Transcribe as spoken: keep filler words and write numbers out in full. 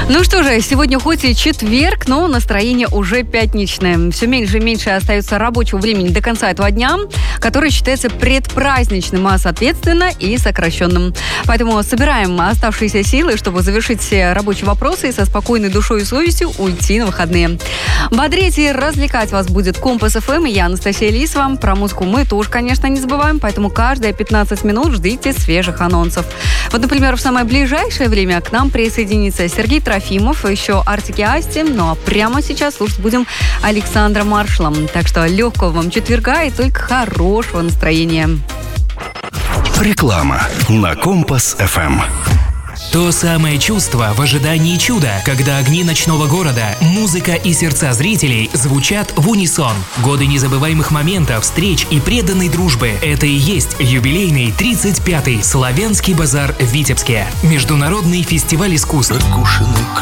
Ну что же, сегодня хоть и четверг, но настроение уже пятничное. Все меньше и меньше остается рабочего времени до конца этого дня, который считается предпраздничным, а соответственно и сокращенным. Поэтому собираем оставшиеся силы, чтобы завершить все рабочие вопросы и со спокойной душой и совестью уйти на выходные. Бодрить и развлекать вас будет Компас эф эм и я, Анастасия Лисова. Про музыку мы тоже, конечно, не забываем, поэтому каждые пятнадцать минут ждите свежих анонсов. Вот, например, в самое ближайшее время к нам присоединится Сергей Трофимов, еще Артик и Асти. Ну а прямо сейчас слушать будем Александра Маршала. Так что легкого вам четверга и только хорошего настроения. Реклама на Компас эф эм. То самое чувство в ожидании чуда, когда огни ночного города, музыка и сердца зрителей звучат в унисон. Годы незабываемых моментов, встреч и преданной дружбы. Это и есть юбилейный тридцать пятый Славянский базар в Витебске. Международный фестиваль искусств.